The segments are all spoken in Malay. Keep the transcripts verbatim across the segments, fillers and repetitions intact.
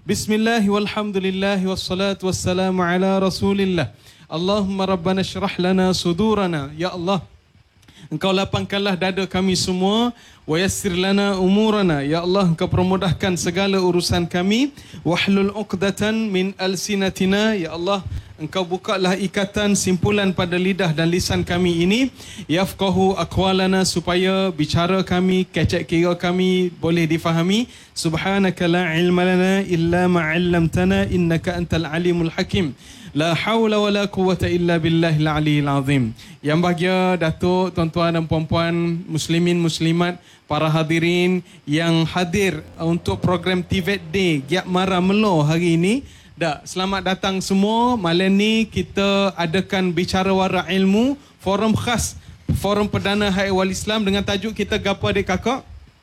Bismillah walhamdulillah wassalatu wassalamu ala rasulillah. Allahumma rabbana syrah lana sudurana. Ya Allah, Engkau lapangkanlah dada kami semua. Wa yassir lana umurana. Ya Allah, Engkau permudahkan segala urusan kami. Wahlul uqdatan min alsinatina. Ya Allah, Engkau bukalah ikatan simpulan pada lidah dan lisan kami ini. Yafqahu aqwalana, supaya bicara kami, kecek kira kami boleh difahami. Subhanaka la ilma lana illa ma 'allamtana innaka antal alimul hakim. La haula wa la quwwata illa billahil aliyil azim. Yang bahagia Datuk, tuan-tuan dan puan-puan, muslimin muslimat, para hadirin yang hadir untuk program T V E T Day Giat Mara Melo hari ini. Dah, selamat datang semua. Malam ni kita adakan bicara wara ilmu, forum khas, forum perdana Hai Ehwal Islam dengan tajuk kita gapo adik kakak?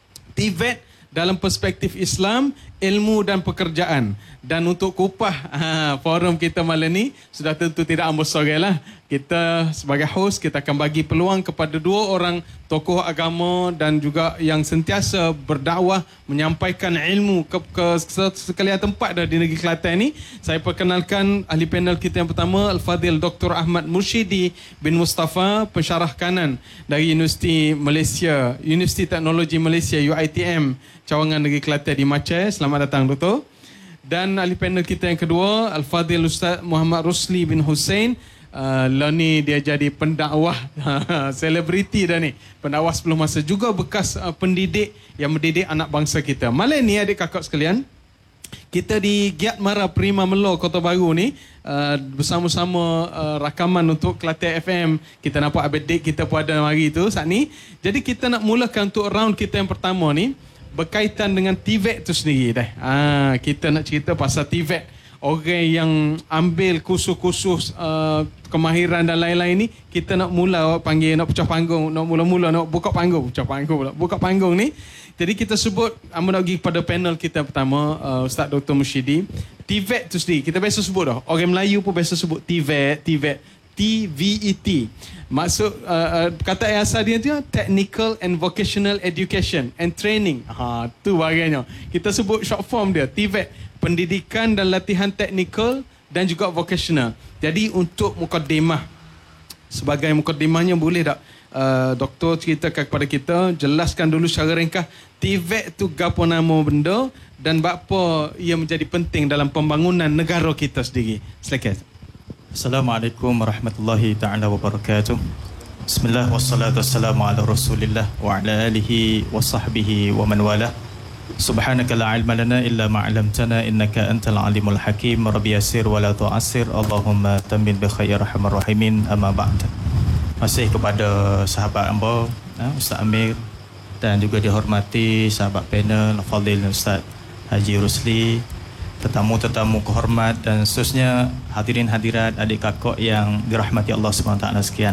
T V E T dalam perspektif Islam, ilmu dan pekerjaan. Dan untuk kupah ha, forum kita malam ni, sudah tentu tidak ambil sorry lah. Kita sebagai host, kita akan bagi peluang kepada dua orang tokoh agama dan juga yang sentiasa berdakwah, menyampaikan ilmu ke, ke sekalian tempat dah di negeri Kelantan ni. Saya perkenalkan ahli panel kita yang pertama, Al-Fadhil Doktor Ahmad Mursyidi bin Mustafa, pensyarah kanan dari Universiti Malaysia, Universiti Teknologi Malaysia U I T M, Cawangan Negeri Kelantan di Macai. Selamat datang Doktor. Dan ahli panel kita yang kedua, Al-Fadhil Ustaz Muhammad Rusli bin Hussein. Uh, lah ni dia jadi pendakwah selebriti dah ni, pendakwah sebelum masa, juga bekas uh, pendidik yang mendidik anak bangsa kita. Malam ni adik kakak sekalian, kita di Giat Mara Prima Melo Kota Baru ni uh, bersama-sama uh, rakaman untuk Kelantan F M. Kita nampak update date kita pada hari tu saat ni. Jadi kita nak mulakan untuk round kita yang pertama ni berkaitan dengan T V E T tu sendiri dah. Ah, kita nak cerita pasal T V E T. Orang yang ambil kursus-kursus uh, kemahiran dan lain-lain ni, kita nak mula panggil, nak pecah panggung, nak mula-mula nak buka panggung, pecah panggung pula, buka panggung ni. Jadi kita sebut, amun nak pergi pada panel kita pertama, uh, Ustaz Doktor Mursyidi. T V E T tu sendiri, kita biasa sebut dah. Orang Melayu pun biasa sebut T V E T, T V E T, T V E T. Maksud uh, uh, kata asal dia tu Technical and Vocational Education and Training. Ha, tu bagainya. Kita sebut short form dia T V E T, pendidikan dan latihan teknikal dan juga vocational. Jadi untuk mukaddimah, sebagai mukaddimahnya boleh tak uh, doktor ceritakan kepada kita, jelaskan dulu secara ringkas T V E T tu gapo nama benda dan apa ia menjadi penting dalam pembangunan negara kita sendiri. Silakan. Assalamualaikum warahmatullahi ta'ala wabarakatuh. Bismillah wassalatu wassalamu ala rasulillah wa ala alihi wa sahbihi wa man wala. Subhanaka la ilma lana illa ma 'allamtana innaka antal alimul hakim. Rabbi yassir wa la tu'assir. Allahumma tammin bi khair arhamar rahimin. Amma ba'd. Masih kepada sahabat hamba Ustaz Amir dan juga dihormati sahabat panel Fadil Ustaz Haji Rusli, tetamu-tetamu kehormat dan seterusnya, hadirin hadirat, adik kakak yang dirahmati Allah subhanahu wa taala sekian.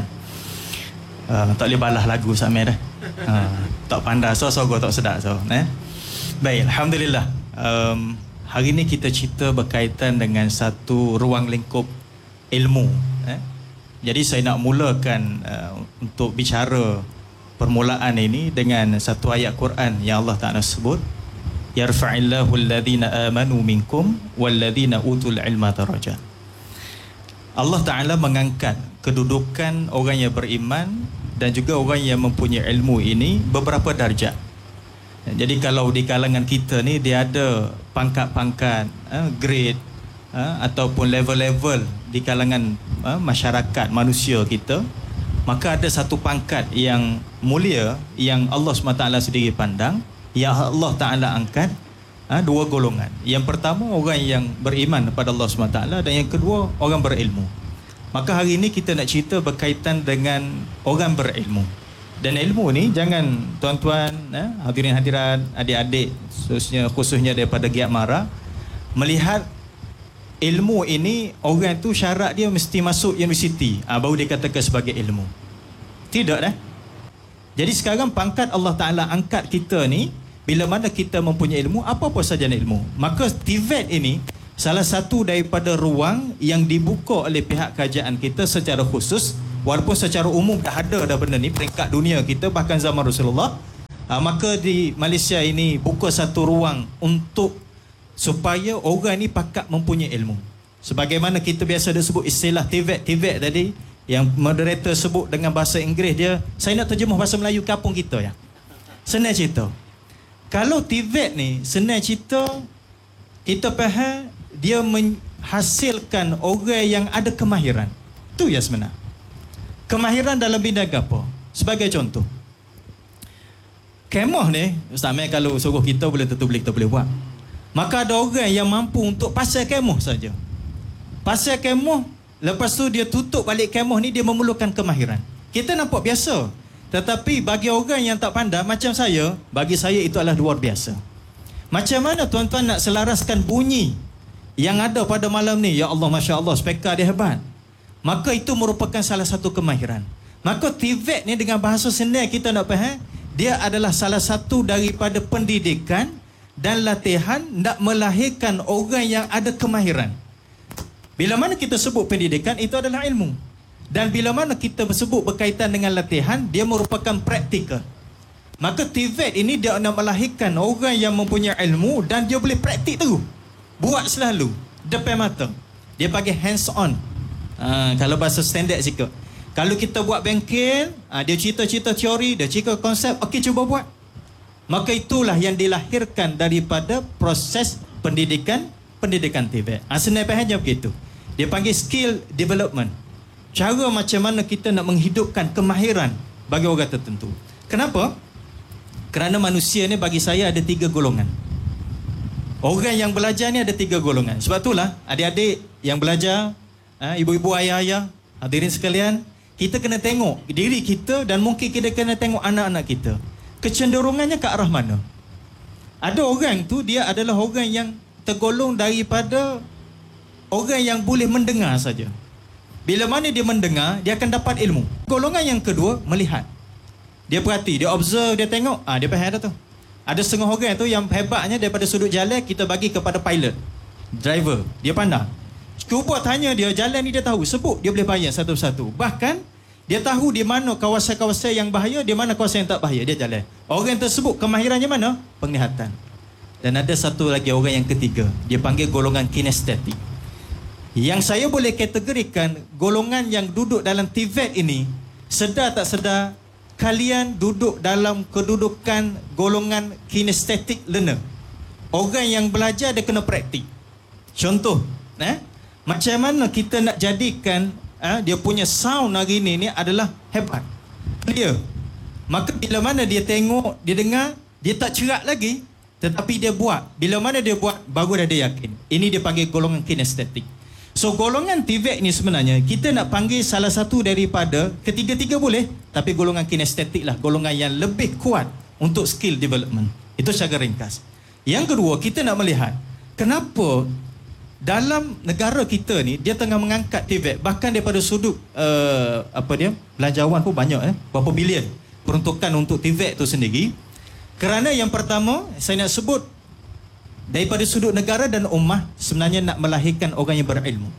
Uh, tak boleh balas lagu Ustaz Amir eh. Uh, tak pandai so so tak sedap so eh. Baik, alhamdulillah. Um, hari ini kita cerita berkaitan dengan satu ruang lingkup ilmu eh. Jadi saya nak mulakan uh, untuk bicara permulaan ini dengan satu ayat Quran yang Allah Taala sebut, yarfa'illahu alladhina amanu minkum walladhina utul ilma darajat. Allah Ta'ala mengangkat kedudukan orang yang beriman dan juga orang yang mempunyai ilmu ini beberapa darjat. Jadi kalau di kalangan kita ni dia ada pangkat-pangkat, uh, grade uh, ataupun level-level di kalangan uh, masyarakat manusia kita, maka ada satu pangkat yang mulia yang Allah subhanahu wa taala sendiri pandang, yang Allah Ta'ala angkat ha, dua golongan. Yang pertama orang yang beriman kepada Allah subhanahu wa taala dan yang kedua orang berilmu. Maka hari ini kita nak cerita berkaitan dengan orang berilmu. Dan ilmu ni jangan tuan-tuan, ha, hadirin hadirat, adik-adik khususnya, khususnya daripada Giat Mara, melihat ilmu ini orang tu syarat dia mesti masuk universiti ha, baru dikatakan sebagai ilmu. Tidak dah. Jadi sekarang pangkat Allah Ta'ala angkat kita ni, bila mana kita mempunyai ilmu, apa-apa saja ilmu. Maka T V E T ini salah satu daripada ruang yang dibuka oleh pihak kerajaan kita secara khusus, walaupun secara umum dah ada dah benda ni, peringkat dunia kita bahkan zaman Rasulullah. Ha, maka di Malaysia ini buka satu ruang untuk supaya orang ni pakat mempunyai ilmu. Sebagaimana kita biasa ada sebut istilah T V E T, T V E T tadi, yang moderator sebut dengan bahasa Inggeris dia, saya nak terjemah bahasa Melayu kampung kita ya. Senang cerita. Kalau T V E T ni, senang cerita, kita faham dia menghasilkan orang yang ada kemahiran. Itu ya sebenar. Kemahiran dalam bidang apa? Sebagai contoh, kemah ni, Ustaz Mai kalau suruh kita boleh tentu boleh kita boleh buat. Maka ada orang yang mampu untuk pasal kemah saja. Pasal kemah, lepas tu dia tutup balik kemah ni, dia memerlukan kemahiran. Kita nampak biasa. Tetapi bagi orang yang tak pandai macam saya, bagi saya itu adalah luar biasa. Macam mana tuan-tuan nak selaraskan bunyi yang ada pada malam ni? Ya Allah, Masya Allah, speaker dia hebat. Maka itu merupakan salah satu kemahiran. Maka T V E T ni dengan bahasa senang kita nak faham, dia adalah salah satu daripada pendidikan dan latihan nak melahirkan orang yang ada kemahiran. Bila mana kita sebut pendidikan, itu adalah ilmu. Dan bila mana kita sebut berkaitan dengan latihan, dia merupakan praktikal. Maka T V E T ini dia nak melahirkan orang yang mempunyai ilmu dan dia boleh praktik terus. Buat selalu, depan mata. Dia panggil hands on. Ha, kalau bahasa standard sikit. Kalau kita buat bengkel, ha, dia cerita-cerita teori, dia cerita konsep, okey cuba buat. Maka itulah yang dilahirkan daripada proses pendidikan pendidikan T V E T. Ha, senang fahamnya begitu. Dia panggil skill development. Cara macam mana kita nak menghidupkan kemahiran bagi orang tertentu. Kenapa? Kerana manusia ni bagi saya ada tiga golongan. Orang yang belajar ni ada tiga golongan. Sebab itulah adik-adik yang belajar, ibu-ibu, ayah-ayah, hadirin sekalian, kita kena tengok diri kita dan mungkin kita kena tengok anak-anak kita. Kecenderungannya ke arah mana? Ada orang tu dia adalah orang yang tergolong daripada orang yang boleh mendengar saja. Bila mana dia mendengar, dia akan dapat ilmu. Golongan yang kedua, melihat. Dia perhati, dia observe, dia tengok, ah dia faham dah tu. Ada setengah orang tu yang hebatnya daripada sudut jalan kita bagi kepada pilot, driver, dia pandang. Cuba tanya dia, jalan ni dia tahu, sebut dia boleh bayar satu-satu. Bahkan dia tahu di mana kawasan-kawasan yang bahaya, di mana kawasan yang tak bahaya, dia jalan. Orang tersebut kemahirannya mana? Penglihatan. Dan ada satu lagi orang yang ketiga, dia panggil golongan kinestetik. Yang saya boleh kategorikan golongan yang duduk dalam T V E T ini, sedar tak sedar, kalian duduk dalam kedudukan golongan kinestetik learner. Orang yang belajar dia kena praktik. Contoh, eh? macam mana kita nak jadikan eh, dia punya sound hari ini ni adalah hebat. Dia. Maka bila mana dia tengok, dia dengar, dia tak cerak lagi, tetapi dia buat. Bila mana dia buat, baru dah dia yakin. Ini dia panggil golongan kinestetik. So golongan T V E T ni sebenarnya kita nak panggil salah satu daripada ketiga-tiga boleh, tapi golongan kinestetik lah golongan yang lebih kuat untuk skill development. Itu secara ringkas. Yang kedua, kita nak melihat kenapa dalam negara kita ni dia tengah mengangkat T V E T, bahkan daripada sudut uh, apa dia belanjawan pun banyak eh berapa bilion peruntukan untuk T V E T tu sendiri. Kerana yang pertama saya nak sebut, daripada sudut negara dan ummah sebenarnya nak melahirkan orang yang berilmu.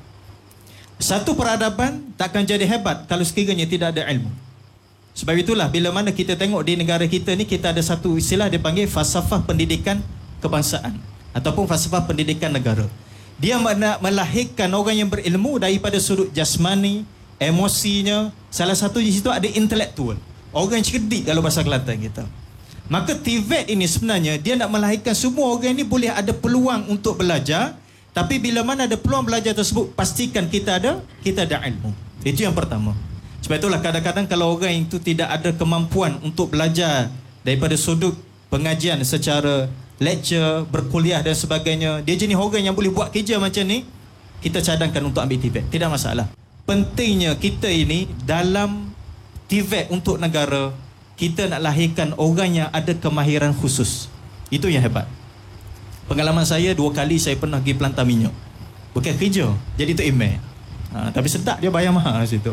Satu peradaban takkan jadi hebat kalau sekiranya tidak ada ilmu. Sebab itulah bila mana kita tengok di negara kita ni, kita ada satu istilah dia panggil falsafah pendidikan kebangsaan ataupun falsafah pendidikan negara. Dia nak melahirkan orang yang berilmu daripada sudut jasmani, emosinya. Salah satu di situ ada intelektual, orang cerdik kalau bahasa Kelantan kita. Maka T V E T ini sebenarnya dia nak melahirkan semua orang ini boleh ada peluang untuk belajar. Tapi bila mana ada peluang belajar tersebut, pastikan kita ada kita ada ilmu. Itu yang pertama. Sebab itulah kadang-kadang kalau orang itu tidak ada kemampuan untuk belajar daripada sudut pengajian secara lecture, berkuliah dan sebagainya, dia jenis orang yang boleh buat kerja macam ni, kita cadangkan untuk ambil T V E T. Tidak masalah. Pentingnya kita ini dalam T V E T untuk negara, kita nak lahirkan orang yang ada kemahiran khusus. Itu yang hebat. Pengalaman saya, dua kali saya pernah pergi pelantar minyak. Bukan kerja, jadi tu email. Ha, tapi sedap, dia bayar mahal situ.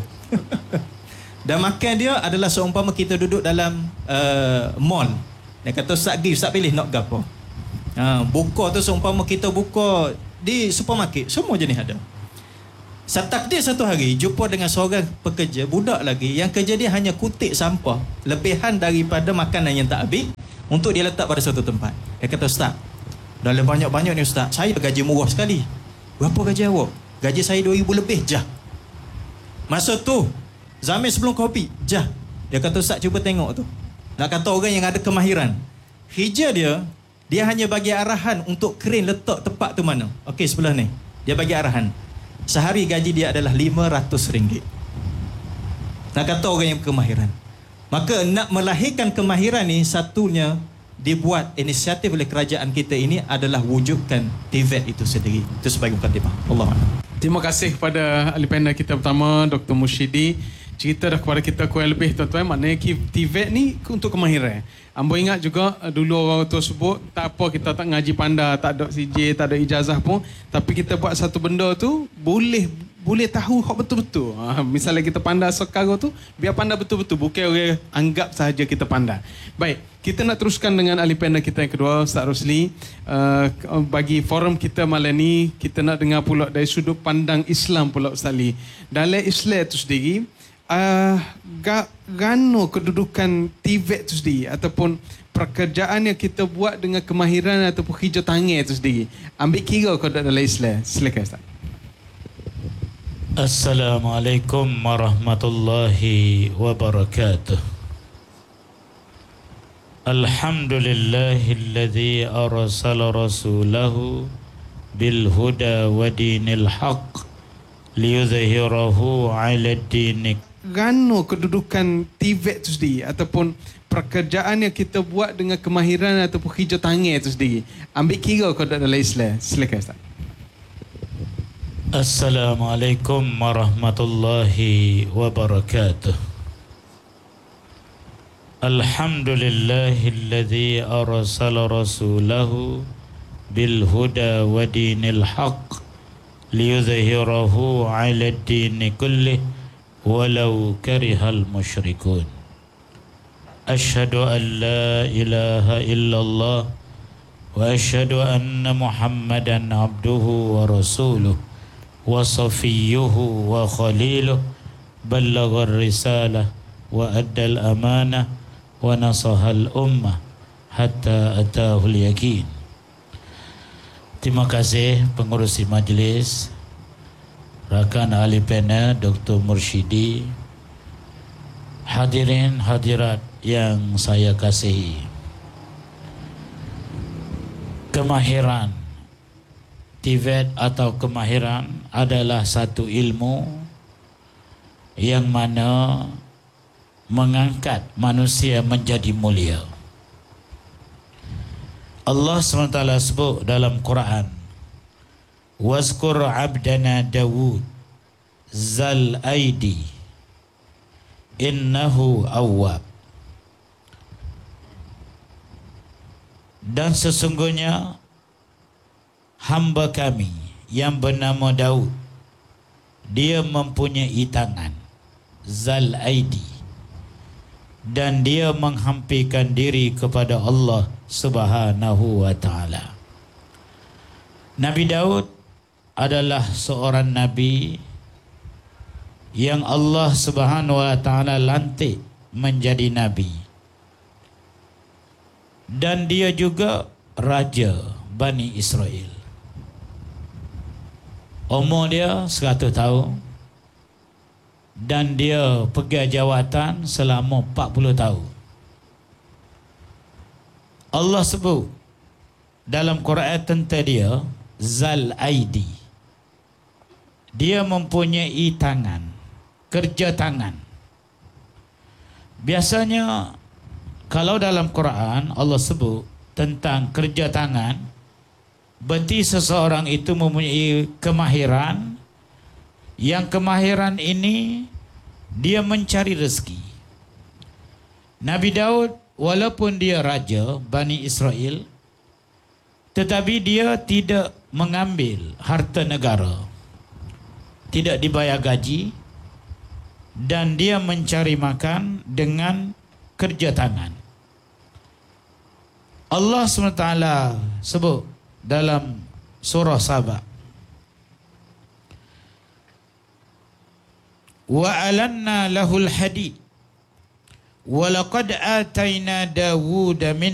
Dan makan dia adalah seumpama kita duduk dalam uh, mall. Dia kata, Ustaz pergi, Ustaz pilih nak gapo. Ha, buka tu seumpama kita buka di supermarket, semua jenis ada. Setakdir satu hari jumpa dengan seorang pekerja, budak lagi, yang kerja dia hanya kutip sampah lebihan daripada makanan yang tak habis untuk dia letak pada satu tempat. Dia kata, Ustaz, Dalam banyak-banyak ni ustaz, saya gaji murah sekali. Berapa gaji awak? Gaji saya dua ribu lebih jah. Masa tu zaman sebelum kopi jah. Dia kata ustaz cuba tengok tu. Nak kata orang yang ada kemahiran. Hijab dia, dia hanya bagi arahan untuk crane letak tepat tu mana. Okey sebelah ni. Dia bagi arahan. Sehari gaji dia adalah lima ratus ringgit. Nak kata orang yang berkemahiran. Maka nak melahirkan kemahiran ni, satunya dibuat inisiatif oleh kerajaan kita ini adalah wujudkan T V E T itu sendiri. Itu sebagai mukadimah. Allah. Terima kasih kepada ahli panel kita pertama, Doktor Mursyidi. Cerita dah kepada kita kurang lebih tuan-tuan. Maknanya T V E T ni untuk kemahiran. Ambo ingat juga dulu orang tua sebut, tak apa kita tak ngaji panda, tak ada C J, tak ada ijazah pun, tapi kita buat satu benda tu boleh boleh tahu hak betul-betul. Ha, misalnya kita pandai sekarang tu, biar pandai betul-betul, bukan orang anggap sahaja kita pandai. Baik, kita nak teruskan dengan ahli panel kita yang kedua, Ustaz Rosli. Uh, bagi forum kita malam ni, kita nak dengar pula dari sudut pandang Islam pula Ustaz Ali. Dalam Islam itu sendiri, uh, ga, gano kedudukan T V E T itu sendiri ataupun pekerjaan yang kita buat dengan kemahiran ataupun hijau tangan itu sendiri. Ambil kira kau dalam Islam. Silakan Ustaz. Assalamualaikum warahmatullahi wabarakatuh. Alhamdulillahilladzi arsala rasulahu bil huda wa dinil haqq liyuzhirahu 'ala ad-din. Gano kedudukan T V E T itu sendiri ataupun pekerjaan yang kita buat dengan kemahiran ataupun hijau tangan itu sendiri. Ambil kira kau dalam Islam. Silakan Ustaz. Assalamualaikum warahmatullahi wabarakatuh. Alhamdulillahilladzi arsala rasulahu bil huda wa dinil haqq liyuzhirahu 'ala ad-din kullih walau karihal musyrikun. Asyhadu an la ilaha illallah wa asyhadu anna Muhammadan abduhu wa rasuluh wa safiyuhu wa khaliluh ballagha ar-risalah wa addal amanah wa nasahal ummah hatta atahul yaqin. Terima kasih pengurusi majlis, rakan ahli panel Doktor Mursyidi, hadirin hadirat yang saya kasihi. Kemahiran T V E T atau kemahiran adalah satu ilmu yang mana mengangkat manusia menjadi mulia. Allah subhanahu wa taala sebut dalam Quran, wazkur abdana Dawud zal aidi innahu awwab. Dan sesungguhnya hamba kami yang bernama Daud, dia mempunyai tangan, zal aidi, dan dia menghampirkan diri kepada Allah Subhanahu wa taala. Nabi Daud adalah seorang nabi yang Allah Subhanahu wa taala lantik menjadi nabi, dan dia juga raja Bani Israel. Umur dia seratus tahun dan dia pegang jawatan selama empat puluh tahun. Allah sebut dalam Quran tentang dia Zal Aidi. Dia mempunyai tangan, kerja tangan. Biasanya kalau dalam Quran Allah sebut tentang kerja tangan, berarti seseorang itu mempunyai kemahiran. Yang kemahiran ini dia mencari rezeki. Nabi Daud walaupun dia raja Bani Israel, tetapi dia tidak mengambil harta negara, tidak dibayar gaji, dan dia mencari makan dengan kerja tangan. Allah subhanahu wa taala sebut dalam surah Saba, wa alanna lahul hadid wa laqad atayna Dawuda min